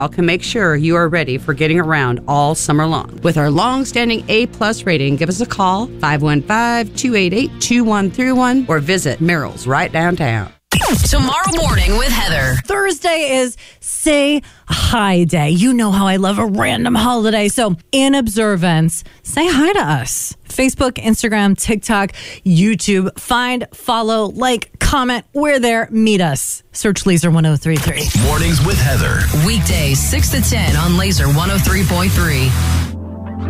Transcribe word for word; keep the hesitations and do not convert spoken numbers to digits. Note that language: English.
can make sure you are ready for getting around all summer long. With our long-standing A-plus rating, give us a call, five one five, two eight eight, two one three one, or visit Merrill's right downtown. Tomorrow morning with Heather. Thursday is Say Hi Day. You know how I love a random holiday. So in observance, say hi to us. Facebook, Instagram, TikTok, YouTube. Find, follow, like, comment. We're there. Meet us. Search Laser one oh three point three. Mornings with Heather. Weekdays six to ten on Laser one oh three point three.